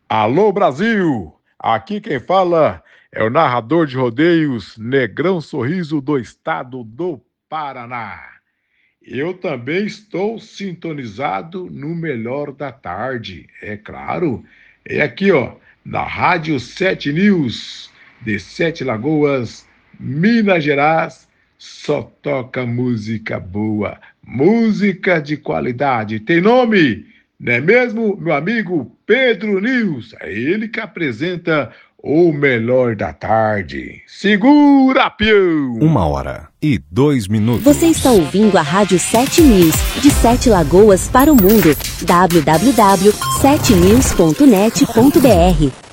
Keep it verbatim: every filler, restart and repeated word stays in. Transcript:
Alô Brasil, aqui quem fala é o narrador de rodeios Negrão Sorriso do estado do Paraná. Eu também estou sintonizado no Melhor da Tarde, é claro. É aqui, ó, na Rádio Sete News, de Sete Lagoas, Minas Gerais, só toca música boa, música de qualidade. Tem nome, não é mesmo, meu amigo Pedro News? É ele que apresenta o Melhor da Tarde. Segura, peão! Uma hora e dois minutos. Você está ouvindo a Rádio Sete News, de Sete Lagoas para o mundo. w w w ponto sete news ponto net ponto b r